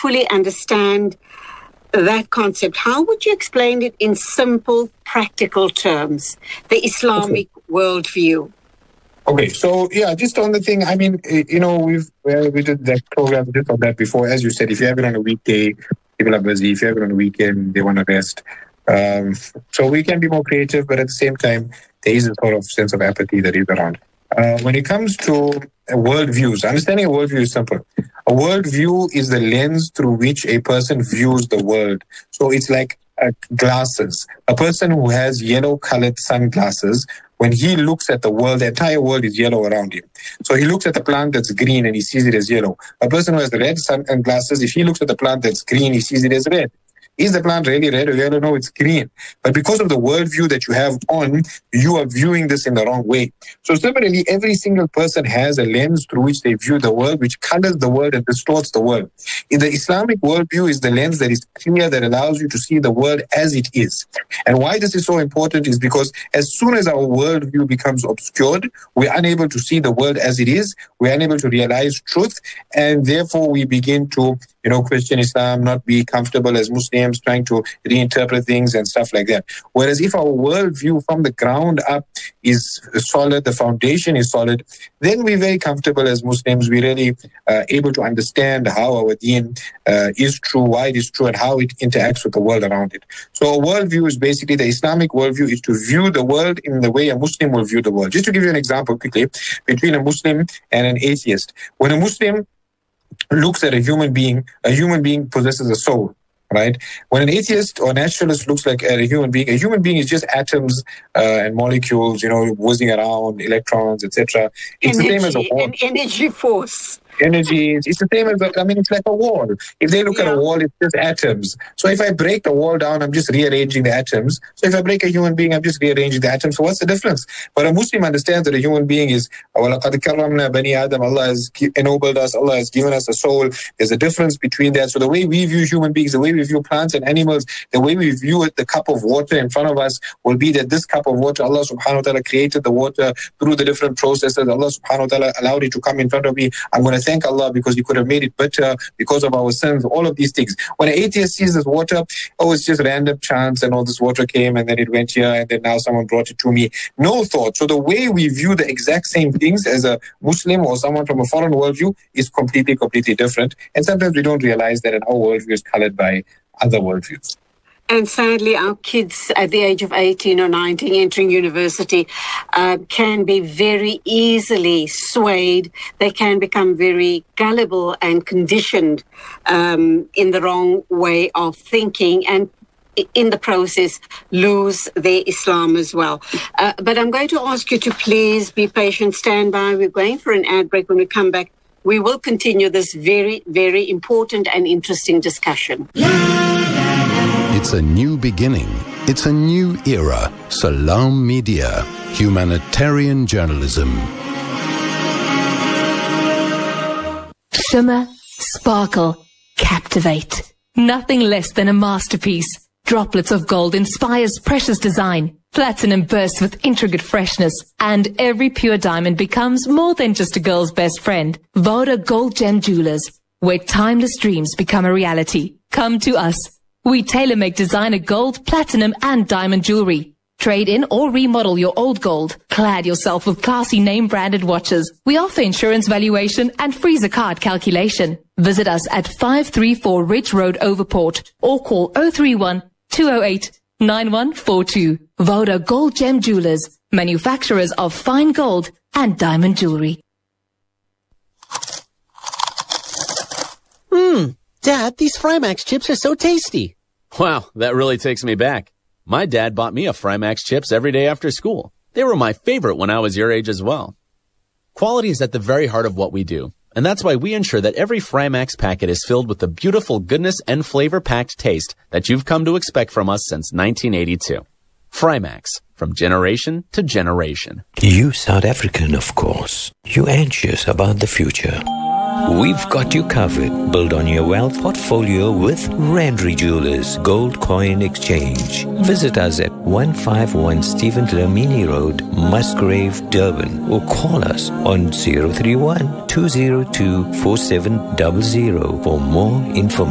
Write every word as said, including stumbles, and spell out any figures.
fully understand that concept, how would you explain it in simple, practical terms, the Islamic okay. worldview? Okay, so yeah, just on the thing, I mean, you know, we've well, we did that program, just on that before. As you said, if you have it on a weekday, people are busy. If you have it on a weekend, they want to rest. Um, so we can be more creative, but at the same time, there is a sort of sense of apathy that is around. Uh, when it comes to worldviews, understanding a worldview is simple. A worldview is the lens through which a person views the world. So it's like uh, glasses. A person who has yellow-colored sunglasses, when he looks at the world, the entire world is yellow around him. So he looks at the plant that's green and he sees it as yellow. A person who has red sunglasses, if he looks at the plant that's green, he sees it as red. Is the plant really red or yellow? No, it's green. But because of the worldview that you have on, you are viewing this in the wrong way. So similarly, every single person has a lens through which they view the world, which colors the world and distorts the world. In the Islamic worldview is the lens that is clear, that allows you to see the world as it is. And why this is so important is because as soon as our worldview becomes obscured, we're unable to see the world as it is, we're unable to realize truth, and therefore we begin to, you know, question Islam, not be comfortable as Muslims, trying to reinterpret things and stuff like that. Whereas if our worldview from the ground up is solid, the foundation is solid, then we're very comfortable as Muslims. We're really uh, able to understand how our deen uh, is true, why it is true, and how it interacts with the world around it. So a worldview is basically, the Islamic worldview is to view the world in the way a Muslim will view the world. Just to give you an example quickly, between a Muslim and an atheist. When a Muslim looks at a human being, a human being possesses a soul, right? When an atheist or naturalist looks like at a human being, a human being is just atoms uh, and molecules, you know, whizzing around, electrons, et cetera. It's energy, the same as a wall. An energy force. Energy, it's the same as, a, I mean, it's like a wall. If they look yeah. at a wall, it's just atoms. So if I break the wall down, I'm just rearranging the atoms. So if I break a human being, I'm just rearranging the atoms. So what's the difference? But a Muslim understands that a human being is, وَلَقَدْ كَرَّمْنَا بَنِي آدَمَ, Allah has ennobled us, Allah has given us a soul. There's a difference between that. So the way we view human beings, the way we view plants and animals, the way we view it, the cup of water in front of us will be that this cup of water, Allah subhanahu wa ta'ala created the water through the different processes. Allah subhanahu wa ta'ala allowed it to come in front of me. I'm going to thank Allah because He could have made it better because of our sins, all of these things. When an atheist sees this water, oh, it's just random chance and all this water came and then it went here and then now someone brought it to me. No thought. So the way we view the exact same things as a Muslim or someone from a foreign worldview is completely, completely different. And sometimes we don't realize that our worldview is colored by other worldviews. And sadly, our kids at the age of eighteen or nineteen entering university uh, can be very easily swayed. They can become very gullible and conditioned um, in the wrong way of thinking, and in the process lose their Islam as well. Uh, but I'm going to ask you to please be patient, stand by. We're going for an ad break. When we come back, we will continue this very, very important and interesting discussion. It's a new beginning. It's a new era. Salam Media. Humanitarian journalism. Shimmer, sparkle, captivate. Nothing less than a masterpiece. Droplets of gold inspires precious design. Platinum bursts with intricate freshness. And every pure diamond becomes more than just a girl's best friend. Voda Gold Gem Jewelers, where timeless dreams become a reality. Come to us. We tailor-make designer gold, platinum, and diamond jewelry. Trade in or remodel your old gold. Clad yourself with classy name-branded watches. We offer insurance valuation and freezer card calculation. Visit us at five three four Ridge Road, Overport, or call oh three one, two oh eight, nine one four two. Voda Gold Gem Jewelers, manufacturers of fine gold and diamond jewelry. Hmm. Dad, these Frymax chips are so tasty. Wow, that really takes me back. My dad bought me a Frymax chips every day after school. They were my favorite when I was your age as well. Quality is at the very heart of what we do, and that's why we ensure that every Frymax packet is filled with the beautiful goodness and flavor-packed taste that you've come to expect from us since nineteen eighty-two. Frymax, from generation to generation. You South African, of course. You anxious about the future. We've got you covered. Build on your wealth portfolio with Randry Jewelers Gold Coin Exchange. Visit us at one fifty-one Stephen Dlamini Road, Musgrave, Durban, or call us on zero three one, two zero two, four seven zero zero for more information.